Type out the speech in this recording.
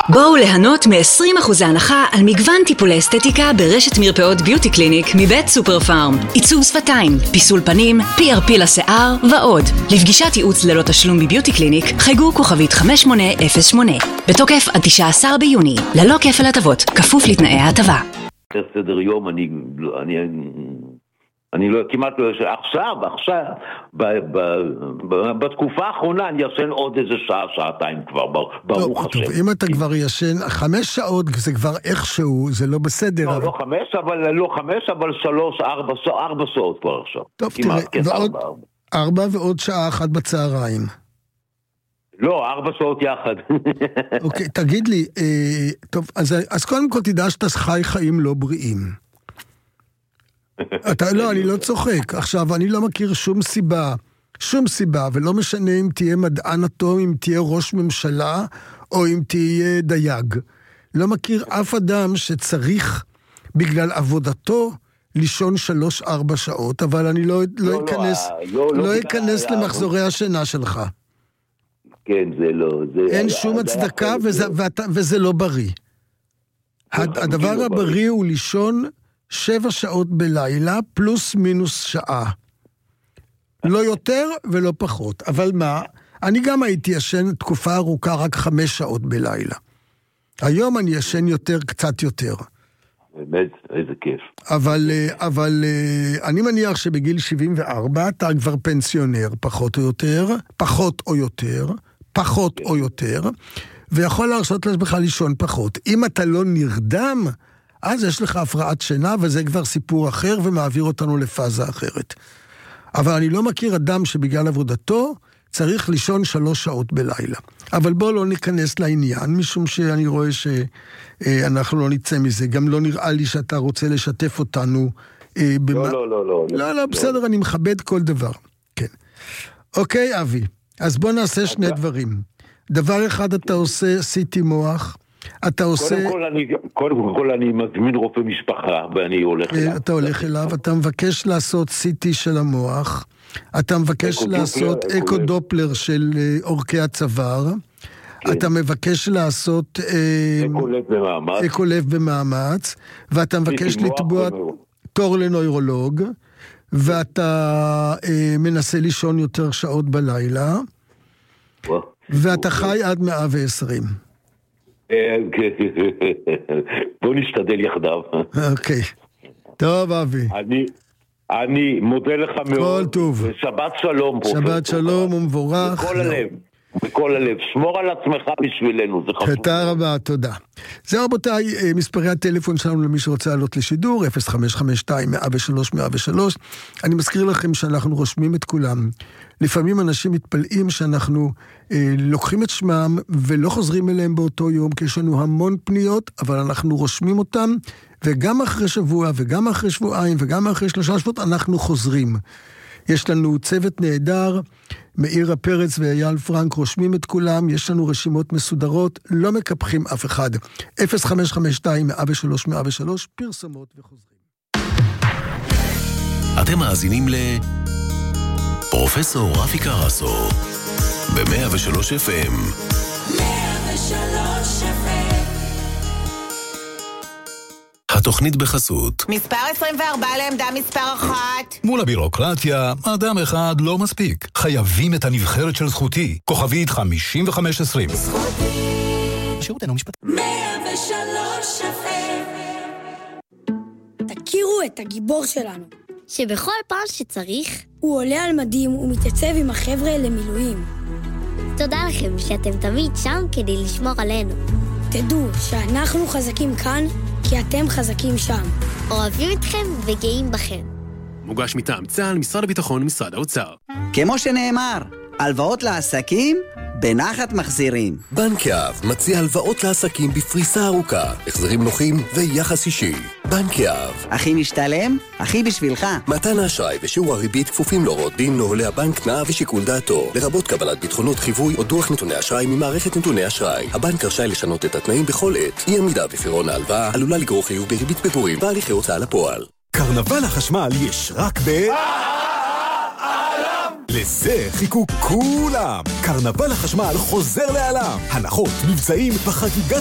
בואו ליהנות מ-20% הנחה על מגוון טיפולי אסתטיקה ברשת מרפאות ביוטי קליניק מבית סופר פארם. עיצוב שפתיים, פיסול פנים, PRP לשיער ועוד. לפגישת ייעוץ ללא תשלום בביוטי קליניק חייגו כוכבית 5808. בתוקף עד 19 ביוני, ללא כפל הטבות, כפוף לתנאי ההטבה. סדר יום, אני לא, כמעט לא ישן, עכשיו, בתקופה האחרונה אני ישן עוד איזה שעה, שעתיים כבר, ברוך השם. טוב, אם אתה כבר ישן 5 שעות, זה כבר איכשהו, זה לא בסדר. לא 5, אבל 4 שעות כבר עכשיו. טוב, תראה, 4 ועוד שעה אחת בצהריים. לא, 4 שעות יחד. אוקיי, תגיד לי, טוב, אז קודם כל תדע שאתה חי חיים לא בריאים. לא, אני לא צוחק. עכשיו, אני לא מכיר שום סיבה, ולא משנה אם תהיה מדען אטום, אם תהיה ראש ממשלה, או אם תהיה דייג. לא מכיר אף אדם שצריך, בגלל עבודתו, לישון 3-4 שעות, אבל אני לא אכנס למחזורי השינה שלך. כן, זה לא. אין שום הצדקה, וזה לא בריא. הדבר הבריא הוא לישון 7 שעות בלילה, פלוס מינוס שעה. לא יותר ולא פחות. אבל מה? אני גם הייתי ישן תקופה ארוכה רק 5 שעות בלילה. היום אני ישן יותר, קצת יותר. באמת, איזה כיף. אבל אני מניח שבגיל 74 אתה כבר פנסיונר, פחות או יותר, ויכול להרשות לעצמך לישון פחות. אם אתה לא נרדם, אז יש לך הפרעת שינה, וזה כבר סיפור אחר, ומעביר אותנו לפאזה אחרת. אבל אני לא מכיר אדם שבגלל עבודתו, צריך לישון 3 שעות בלילה. אבל בוא לא ניכנס לעניין, משום שאני רואה שאנחנו לא נצא מזה. גם לא נראה לי שאתה רוצה לשתף אותנו. לא, בסדר, אני מכבד כל דבר. כן. אוקיי, אבי. אז בוא נעשה 2 דברים. דבר אחד, אתה עושה סיטי מוח. קודם כל אני מזמין רופא משפחה ואני הולך אליו. אתה הולך אליו, אתה מבקש לעשות סיטי של המוח, אתה מבקש לעשות אקו-דופלר של אורכי הצוואר, אתה מבקש לעשות אקו-לב במאמץ, ואתה מבקש לתבוע תור לנוירולוג, ואתה מנסה לישון יותר שעות בלילה, ואתה חי עד 120. בוא נשתדל יחדיו. אוקיי. טוב, אבי. אני מודה לך מאוד. כל טוב. שבת שלום. שבת שלום ומבורך. בכל הלב. שמור על עצמך בשבילנו, זה חשוב. תודה רבה, תודה. זה רבותיי, מספרי הטלפון שלנו למי שרוצה לעלות לשידור, 0552-103-103. אני מזכיר לכם שאנחנו רושמים את כולם. לפעמים אנשים מתפלאים שאנחנו לוקחים את שמם ולא חוזרים אליהם באותו יום, כי יש לנו המון פניות, אבל אנחנו רושמים אותם, וגם אחרי שבוע, וגם אחרי שבועיים, וגם אחרי 3 שבועות, אנחנו חוזרים. יש לנו צוות נהדר, מאיר הפרץ ואייל פרנק רושמים את כולם, יש לנו רשימות מסודרות, לא מקפחים אף אחד. 0552-103-103, פרסומות וחוזרים. אתם מאזינים פרופסור רפי קרסו ב-103 FM. 103 FM. התוכנית בחסות. מספר 24 לעמדה מספר 1. מול הבירוקרטיה, אדם אחד לא מספיק. חייבים את הנבחרת של זכותי. כוכבית 5520. זכותי. שירות אינו משפט. 103 FM. תכירו את הגיבור שלנו. שבכל פעם שצריך, הוא עולה על מדים ומתייצב עם החבר'ה למילואים. תודה לכם שאתם תמיד שם כדי לשמור עלינו. תדעו שאנחנו חזקים כאן, כי אתם חזקים שם. אוהבים אתכם וגאים בכם. מוגש מטעם צה"ל, משרד הביטחון ומשרד האוצר. כמו שנאמר, הלוואות לעסקים בנחת מחזירים. בנק יהב מציע הלוואות לעסקים בפריסה ארוכה, החזרים נוחים ויחס אישי. בנק יהב. הכי משתלם, הכי בשבילך. מתן האשראי ושיעור הריבית כפופים להוראות דין נוהלי הבנק, תנאיו ושיקול דעתו, לרבות קבלת ביטחונות חיווי או דוח נתוני אשראי ממערכת נתוני אשראי. הבנק רשאי לשנות את התנאים בכל עת. אי עמידה בפירעון ההלוואה עלולה לגרור חיוב בריבית פיגורים והליכי הוצאה לפועל. קרנבל החשמל יש רק לזה חיכו כולם. קרנבל החשמל חוזר לעולם. הנחות, מבצעים וחגיגת